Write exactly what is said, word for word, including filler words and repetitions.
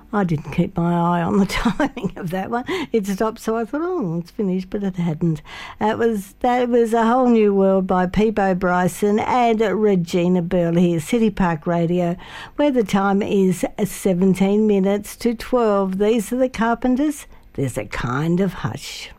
I didn't keep my eye on the timing of that one. It stopped, so I thought, oh, it's finished, but it hadn't. It was that was A Whole New World by Peebo Bryson and Regina Bell here, City Park Radio, where the time is seventeen minutes to twelve. These are the Carpenters. There's a Kind of Hush.